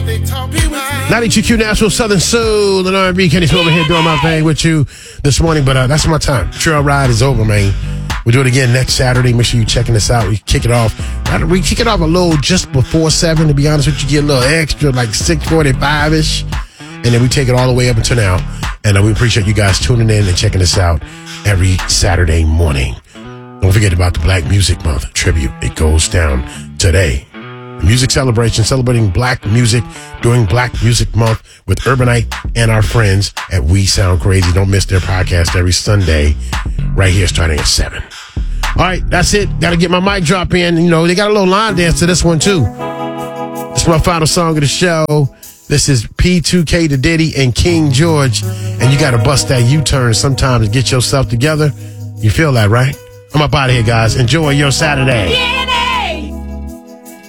92Q Nashville Southern Soul and R&B. Kenny's over here doing my thing with you this morning, but that's my time. Trail ride is over, man. We'll do it again next Saturday. Make sure you're checking this out. We kick it off. We kick it off a little just before 7, to be honest with you. Get a little extra, like 6:45-ish. And then we take it all the way up until now. And we appreciate you guys tuning in and checking us out every Saturday morning. Don't forget about the Black Music Month tribute. It goes down today. Music celebration, celebrating black music during Black Music Month with Urbanite and our friends at We Sound Crazy. Don't miss their podcast every Sunday right here starting at 7. All right, that's it. Got to get my mic drop in. You know, they got a little line dance to this one, too. This is my final song of the show. This is P2K to Diddy and King George. And you got to bust that U-turn sometimes to get yourself together. You feel that, right? I'm up out of here, guys. Enjoy your Saturday.